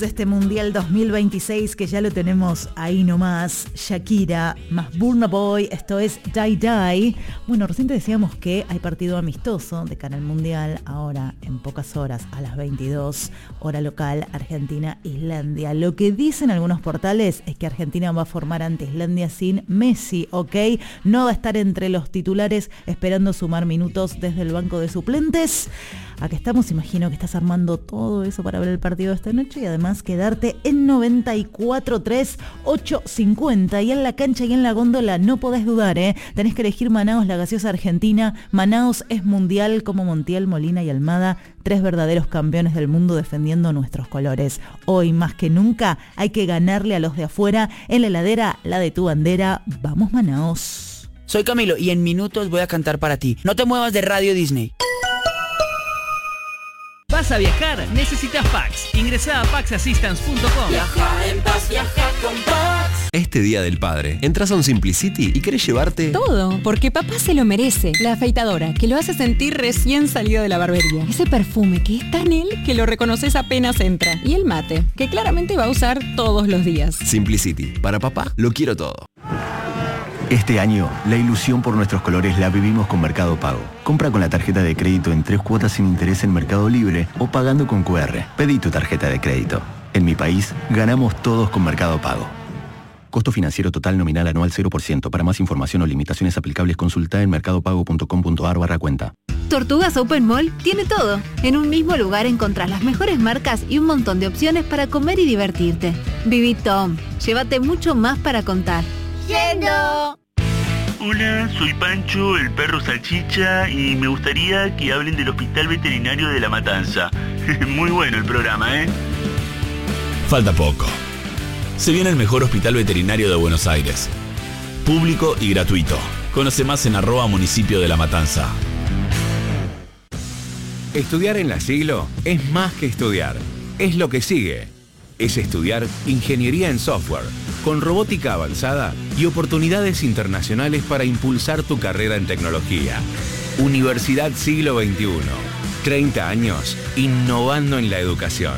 De este Mundial 2026 que ya lo tenemos ahí nomás, Shakira más Burna Boy, esto es Die Die. Bueno, recién te decíamos que hay partido amistoso de cara al Mundial, ahora en pocas horas a las 22, hora local, Argentina-Islandia. Lo que dicen algunos portales es que Argentina va a formar ante Islandia sin Messi, ¿ok? No va a estar entre los titulares esperando sumar minutos desde el banco de suplentes. Acá estamos, imagino que estás armando todo eso para ver el partido de esta noche y además quedarte en 94.3 850 y en la cancha y en la góndola no podés dudar, tenés que elegir Manaos, la gaseosa argentina. Manaos es mundial como Montiel, Molina y Almada, 3 verdaderos campeones del mundo defendiendo nuestros colores. Hoy más que nunca hay que ganarle a los de afuera. En la heladera, la de tu bandera. Vamos Manaos. Soy Camilo y en minutos voy a cantar para ti. No te muevas de Radio Disney. ¿Vas a viajar? Necesitas Pax. Ingresá a paxassistance.com. Viaja en paz, viaja con Pax. Este Día del Padre, entras a un Simplicity y querés llevarte... todo, porque papá se lo merece. La afeitadora, que lo hace sentir recién salido de la barbería. Ese perfume que es tan él que lo reconoces apenas entra. Y el mate, que claramente va a usar todos los días. Simplicity, para papá, lo quiero todo. Este año, la ilusión por nuestros colores la vivimos con Mercado Pago. Compra con la tarjeta de crédito en 3 cuotas sin interés en Mercado Libre o pagando con QR. Pedí tu tarjeta de crédito. En mi país, ganamos todos con Mercado Pago. Costo financiero total nominal anual 0%. Para más información o limitaciones aplicables, consulta en mercadopago.com.ar/cuenta. Tortugas Open Mall tiene todo. En un mismo lugar encontrás las mejores marcas y un montón de opciones para comer y divertirte. Viví Tom. Llévate mucho más para contar. ¡Yendo! Hola, soy Pancho, el perro salchicha, y me gustaría que hablen del Hospital Veterinario de La Matanza. Muy bueno el programa, ¿eh? Falta poco. Se viene el mejor hospital veterinario de Buenos Aires. Público y gratuito. Conoce más en @municipio de La Matanza. Estudiar en la Siglo es más que estudiar. Es lo que sigue. Es estudiar Ingeniería en Software, con robótica avanzada y oportunidades internacionales para impulsar tu carrera en tecnología. Universidad Siglo XXI. 30 años innovando en la educación.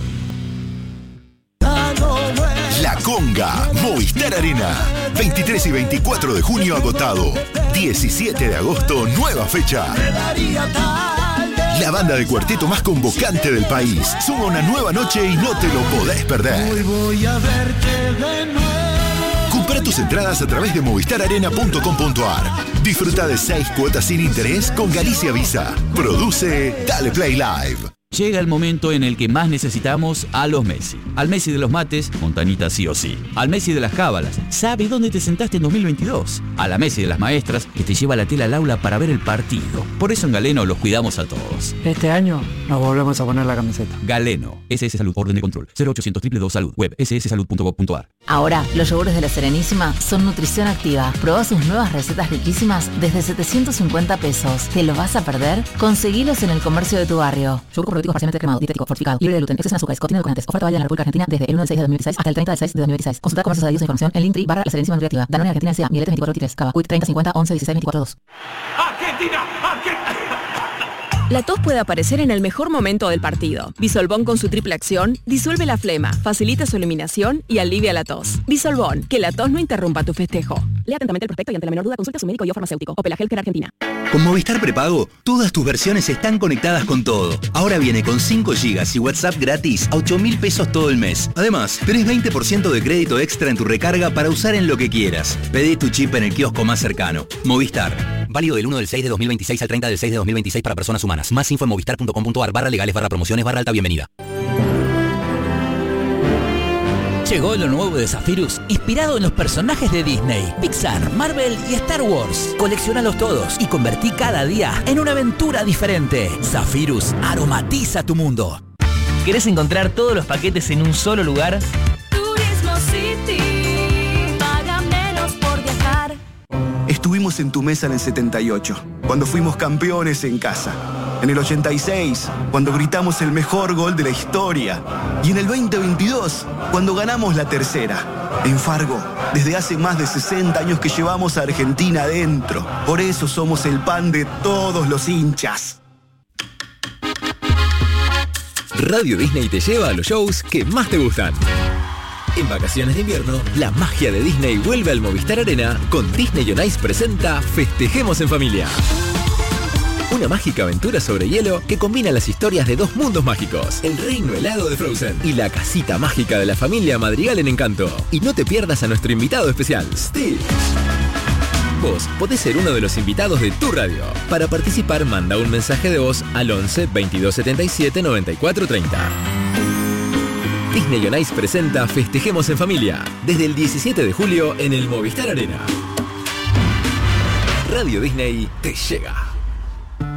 La Conga, Movistar Arena. 23 y 24 de junio agotado. 17 de agosto, nueva fecha. La banda de cuarteto más convocante del país suma una nueva noche y no te lo podés perder. Hoy voy a verte de nuevo. Compra tus entradas a través de movistararena.com.ar. Disfruta de 6 cuotas sin interés con Galicia Visa. Produce Dale Play Live. Llega el momento en el que más necesitamos a los Messi. Al Messi de los mates, Montanita sí o sí. Al Messi de las cábalas, sabe dónde te sentaste en 2022. A la Messi de las maestras, que te lleva la tela al aula para ver el partido. Por eso en Galeno los cuidamos a todos. Este año nos volvemos a poner la camiseta. Galeno, SS Salud, orden de control, 0800 222 Salud, web sssalud.gov.ar. Ahora, los yogures de La Serenísima son nutrición activa. Probá sus nuevas recetas riquísimas desde 750 pesos. ¿Te lo vas a perder? Conseguilos en el comercio de tu barrio. Yogur parcialmente cremado, dietético, fortificado, libre de gluten, exceso en azúcares, contiene edulcorantes. Oferta válida en la República Argentina desde el 1 del 6 de 2016 hasta el 30 del 6 de 2016. Consulta comercios adheridos a información en Linktree /La Serenísima Nutriactiva. Danone Argentina S.A. Miletes 2423. Cava. Quick 30 50 11 16 24 2. ¡Argentina! La tos puede aparecer en el mejor momento del partido. Bisolbón con su triple acción disuelve la flema, facilita su eliminación y alivia la tos. Bisolbón, que la tos no interrumpa tu festejo. Lea atentamente el prospecto y ante la menor duda consulta a su médico y o farmacéutico. Opel Healthcare Argentina. Con Movistar Prepago, todas tus versiones están conectadas con todo. Ahora viene con 5 GB y WhatsApp gratis a 8.000 pesos todo el mes. Además, tenés 20% de crédito extra en tu recarga para usar en lo que quieras. Pedí tu chip en el kiosco más cercano. Movistar. Válido del 1 del 6 de 2026 al 30 del 6 de 2026 para personas humanas. Más info en movistar.com.ar /legales/promociones /alta bienvenida. Llegó lo nuevo de Zephyrus, inspirado en los personajes de Disney, Pixar, Marvel y Star Wars. Colecciónalos todos y convertí cada día en una aventura diferente. Zephyrus aromatiza tu mundo. ¿Querés encontrar todos los paquetes en un solo lugar? Turismo City. Paga menos por viajar. Estuvimos en tu mesa en el 78, cuando fuimos campeones en casa. En el 86, cuando gritamos el mejor gol de la historia. Y en el 2022, cuando ganamos la tercera. En Fargo, desde hace más de 60 años que llevamos a Argentina adentro. Por eso somos el pan de todos los hinchas. Radio Disney te lleva a los shows que más te gustan. En vacaciones de invierno, la magia de Disney vuelve al Movistar Arena con Disney On Ice presenta Festejemos en Familia. Una mágica aventura sobre hielo que combina las historias de dos mundos mágicos, el reino helado de Frozen y la casita mágica de la familia Madrigal en Encanto. Y no te pierdas a nuestro invitado especial, Stitch. Vos podés ser uno de los invitados de tu radio. Para participar, manda un mensaje de voz al 11 22 77 94 30. Disney On Ice presenta Festejemos en Familia, desde el 17 de julio en el Movistar Arena. Radio Disney te llega.